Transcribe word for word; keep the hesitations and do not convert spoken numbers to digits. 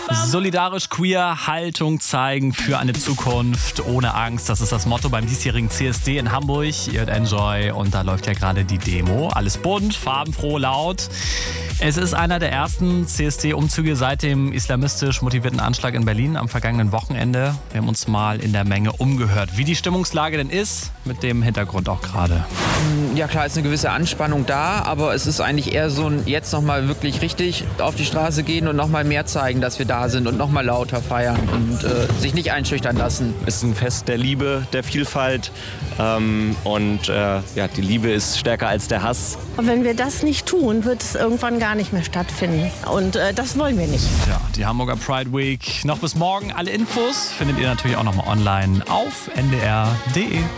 Solidarisch queer, Haltung zeigen für eine Zukunft ohne Angst. Das ist das Motto beim diesjährigen C S D in Hamburg. Ihr hört Enjoy und da läuft ja gerade die Demo. Alles bunt, farbenfroh, laut. Es ist einer der ersten C S D-Umzüge seit dem islamistisch motivierten Anschlag in Berlin am vergangenen Wochenende. Wir haben uns mal in der Menge umgehört, wie die Stimmungslage denn ist, mit dem Hintergrund auch gerade. Ja klar, ist eine gewisse Anspannung da, aber es ist eigentlich eher so ein jetzt nochmal wirklich richtig auf die Straße gehen und nochmal mehr zeigen, dass wir da sind und nochmal lauter feiern und äh, sich nicht einschüchtern lassen. Es ist ein Fest der Liebe, der Vielfalt ähm, und äh, ja, die Liebe ist stärker als der Hass. Und wenn wir das nicht tun, wird es irgendwann gar nicht mehr stattfinden und äh, das wollen wir nicht. Ja, die Hamburger Pride Week noch bis morgen. Alle Infos findet ihr natürlich auch nochmal online auf n d r punkt d e.